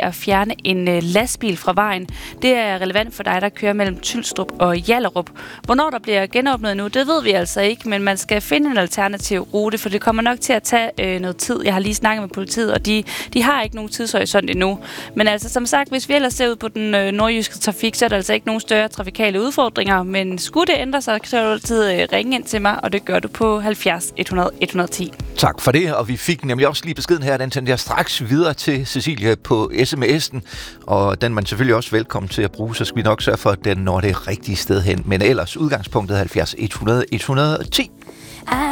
at fjerne en lastbil fra vejen. Det er relevant for dig, der kører mellem Tylstrup og Hjallerup. Hvornår der bliver genåbnet nu, det ved vi altså ikke, men man skal finde en alternativ rute, for det kommer nok til at tage noget tid. Jeg har lige snakket med politiet, og de har ikke nogen tidshorisont endnu. Men altså, som sagt, hvis vi ellers ser ud på den nordjyske trafik, så er der altså ikke nogen større trafikale udfordringer, men skulle det ændre sig, så kan du altid ringe ind til mig, og det gør du på 70 100 110. Tak for det, og vi fik nemlig også lige beskeden her, den sendte jeg straks videre til Cecilie på sms'en, og den man selvfølgelig også velkommen til at bruge, så skal vi nok sørge for, at den når det rigtige sted hen. Men ellers udgangspunktet 70 100 110.